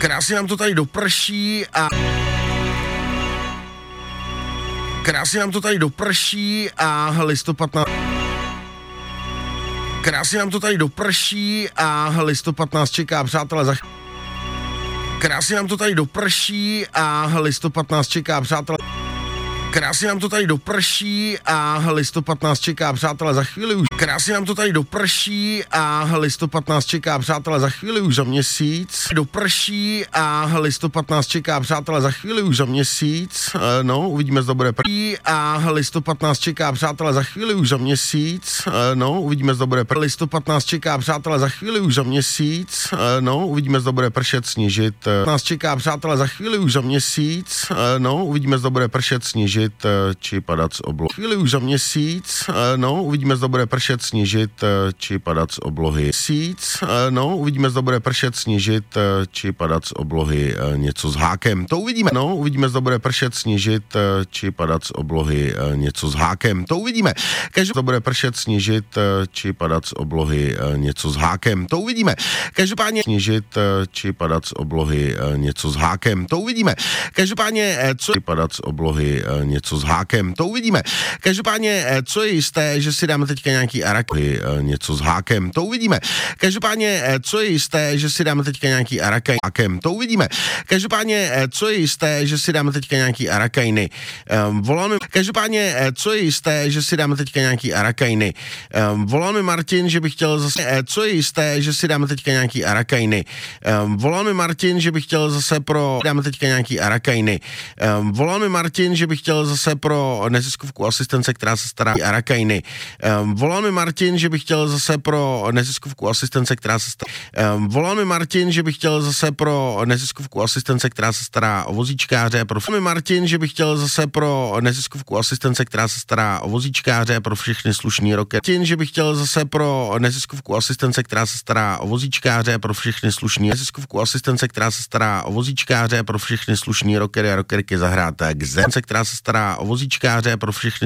Krásně nám to tady doprší a... Krásně nám to tady doprší a listopad na... Krásně nám to tady doprší a listopad nás čeká, přátelé, za... Krásně nám to tady doprší a listopad nás čeká, přátelé. Krásně nám to tady doprší a listopad nás čeká, přátelé, za chvíli už. Krásně nám to tady doprší a listopad nás čeká, přátelé, za chvíli už za měsíc. Doprší a listopad nás čeká, přátelé, za chvíli už za měsíc. No, uvidíme, zda bude prší. A listopad nás čeká, přátelé, za chvíli už za měsíc. No, uvidíme, zda bude prší. Listopad nás čeká, přátelé, za chvíli už za měsíc. No, uvidíme, zda bude pršet, sněžit. Nás čeká, přátelé, za chvíli už za měsíc. No, uvidíme, zda bude pršet, sněžit či padat z oblohy. Chvíli už za měsíc, no, uvidíme, zda bude pršet, sněžit či padat z oblohy. Měsíc, no, uvidíme, zda bude pršet, sněžit či padat z oblohy něco s hákem. To uvidíme, no, uvidíme, zda bude pršet, sněžit či padat z oblohy něco s hákem. To uvidíme. Každopádně bude pršet, sněžit či padat z oblohy něco s hákem. To uvidíme. Každopádně sněžit či padat z oblohy něco s hákem. To uvidíme. Každopádně co padat z oblohy něco s hákem, to uvidíme. Každopádně, co je jisté, že si dáme teďka nějaký arakai, něco s hákem, to uvidíme. Každopádně, co je jisté, že si dáme teďka nějaký arakai, hákem, to uvidíme. Každopádně, co je jisté, že si dáme teďka nějaký arakajny. Volal každopádně, co je jisté, že si dáme teďka nějaký arakajny. Volal mi Martin, že bych chtěl zase, co je jisté, že si dáme teďka nějaký arakajny. Volal mi Martin, že bych chtěl zase dáme teďka nějaký arakajny. Volal mi Martin, že bych chtěl zase pro neziskovku asistence, která se stará arakajny. Volal mi Martin, že bych chtěl zase pro neziskovku asistence, která se stará. Volal mi Martin, že bych chtěl zase pro neziskovku asistence, která se stará o vozíčkáře. Volal mi Martin, že bych chtěl zase pro neziskovku asistence, která se stará o vozíčkáře pro všechny slušný rockery. Martin, že bych chtěl zase pro neziskovku asistence, která se stará o vozíčkáře pro všechny slušný neziskovku asistence, která se stará o vozíčkáře pro všechny slušný rockery a rockerky zahrát k zence, která se stará o vozíčkáře pro všechny